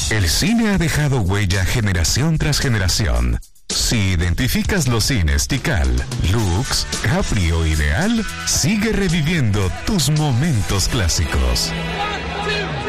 El cine ha dejado huella generación tras generación. Si identificas los cines Tikal, Lux, Capri o Ideal, sigue reviviendo tus momentos clásicos. 1, 2.